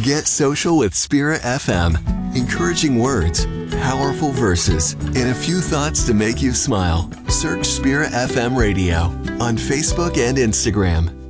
Get social with Spirit FM. Encouraging words, powerful verses, and a few thoughts to make you smile. Search Spirit FM Radio on Facebook and Instagram.